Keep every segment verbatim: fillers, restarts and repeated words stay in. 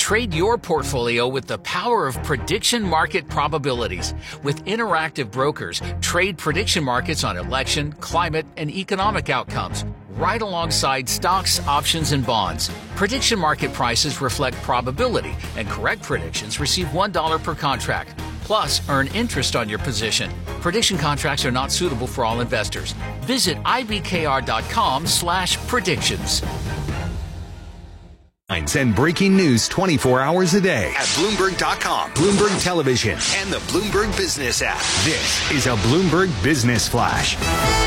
Trade your portfolio with the power of prediction market probabilities. With Interactive Brokers, trade prediction markets on election, climate, and economic outcomes, right alongside stocks, options, and bonds. Prediction market prices reflect probability, and correct predictions receive one dollar per contract. Plus, earn interest on your position. Prediction contracts are not suitable for all investors. Visit ibkr.com slash predictions. And breaking news twenty-four hours a day at Bloomberg dot com, Bloomberg Television, and the Bloomberg Business app. This is a Bloomberg Business Flash.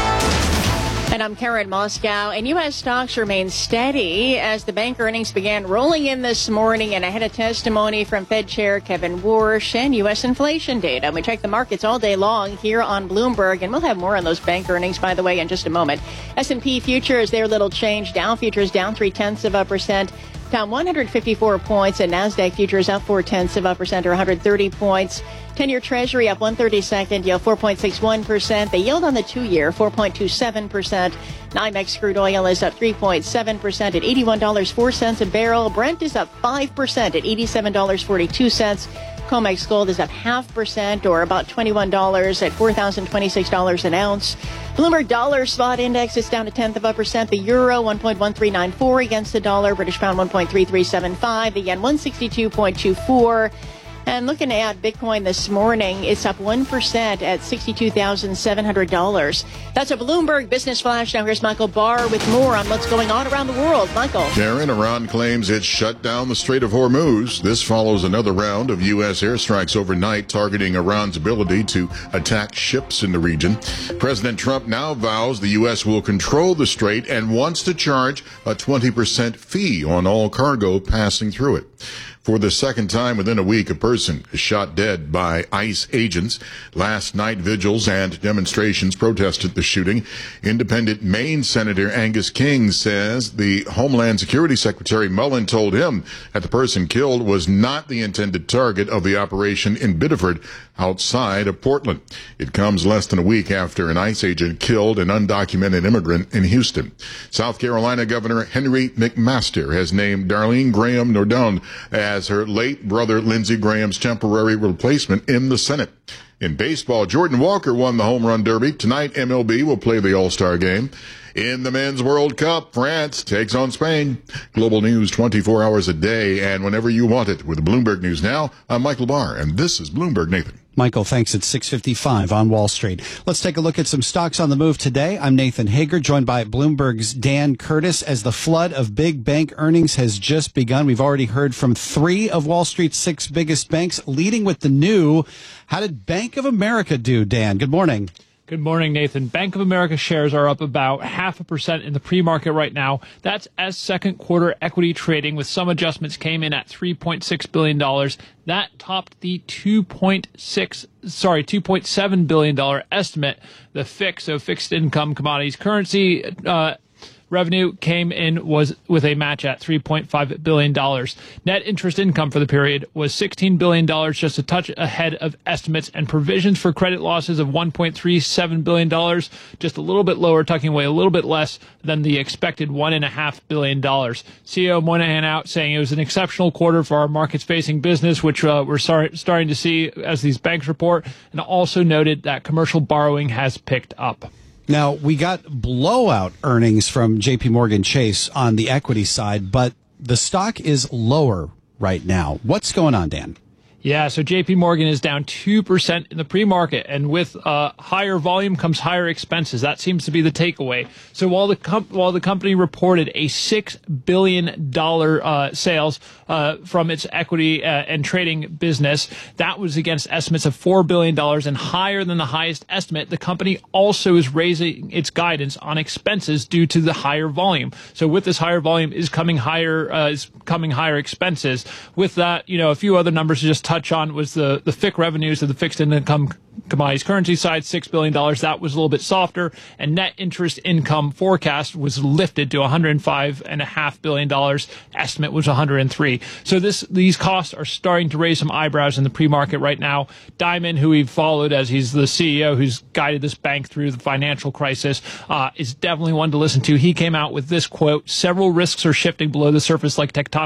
And I'm Karen Moscow, and U S stocks remain steady as the bank earnings began rolling in this morning and ahead of testimony from Fed Chair Kevin Warsh and U S inflation data. We check the markets all day long here on Bloomberg, and we'll have more on those bank earnings, by the way, in just a moment. S and P futures, they're little change. Dow futures down three-tenths of a percent. Down one hundred fifty-four points, and NASDAQ futures up four-tenths of a percent or one hundred thirty points. ten-year Treasury up one thirty-second, yield four point six one percent. The yield on the two-year, four point two seven percent. NYMEX crude oil is up three point seven percent at eighty-one dollars and four cents a barrel. Brent is up five percent at eighty-seven dollars and forty-two cents. COMEX gold is up half percent, or about twenty-one dollars at four thousand twenty-six dollars an ounce. Bloomberg Dollar Spot Index is down a tenth of a percent. The euro, one point one three nine four against the dollar. British pound, one point three three seven five. The yen, one sixty-two point two four. And looking at Bitcoin this morning, it's up one percent at sixty-two thousand seven hundred dollars. That's a Bloomberg Business Flash. Now here's Michael Barr with more on what's going on around the world. Michael. Karen, Iran claims it shut down the Strait of Hormuz. This follows another round of U S airstrikes overnight targeting Iran's ability to attack ships in the region. President Trump now vows the U S will control the strait and wants to charge a twenty percent fee on all cargo passing through it. For the second time within a week, a person is shot dead by ICE agents. Last night, vigils and demonstrations protested the shooting. Independent Maine Senator Angus King says the Homeland Security Secretary Mullen told him that the person killed was not the intended target of the operation in Biddeford, outside of Portland. It comes less than a week after an ICE agent killed an undocumented immigrant in Houston. South Carolina Governor Henry McMaster has named Darlene Graham Nordone as her late brother Lindsey Graham's temporary replacement in the Senate. In baseball, Jordan Walker won the Home Run Derby. Tonight, M L B will play the All-Star Game. In the Men's World Cup, France takes on Spain. Global news twenty-four hours a day and whenever you want it. With Bloomberg News Now, I'm Michael Barr, and this is Bloomberg Nathan. Michael, thanks. It's six fifty-five on Wall Street. Let's take a look at some stocks on the move today. I'm Nathan Hager, joined by Bloomberg's Dan Curtis. As the flood of big bank earnings has just begun, we've already heard from three of Wall Street's six biggest banks, leading with the new. How did Bank of America do, Dan? Good morning. Good morning, Nathan. Bank of America shares are up about half a percent in the pre-market right now. That's as second quarter equity trading with some adjustments came in at three point six billion dollars. That topped the two point six, sorry, two point seven billion dollars estimate. The F I C, so fixed income commodities currency, uh, revenue came in was with a match at three point five billion dollars. Net interest income for the period was sixteen billion dollars, just a touch ahead of estimates, and provisions for credit losses of one point three seven billion dollars, just a little bit lower, tucking away a little bit less than the expected one point five billion dollars. C E O Moynihan out saying it was an exceptional quarter for our markets-facing business, which uh, we're start, starting to see as these banks report, and also noted that commercial borrowing has picked up. Now, we got blowout earnings from J P Morgan Chase on the equity side, but the stock is lower right now. What's going on, Dan? Yeah, so J P Morgan is down two percent in the pre-market, and with uh, higher volume comes higher expenses. That seems to be the takeaway. So while the com- while the company reported a six billion dollars uh, sales uh, from its equity uh, and trading business, that was against estimates of four billion dollars and higher than the highest estimate. The company also is raising its guidance on expenses due to the higher volume. So with this higher volume is coming higher uh, is coming higher expenses. With that, you know, a few other numbers to just touch on was the, the F I C revenues of the fixed income commodities currency side, six billion dollars. That was a little bit softer, and net interest income forecast was lifted to one hundred five point five billion dollars. Estimate was one hundred three. So this these costs are starting to raise some eyebrows in the pre-market right now. Diamond, who we've followed as he's the C E O who's guided this bank through the financial crisis, uh, is definitely one to listen to. He came out with this quote: "Several risks are shifting below the surface like tectonic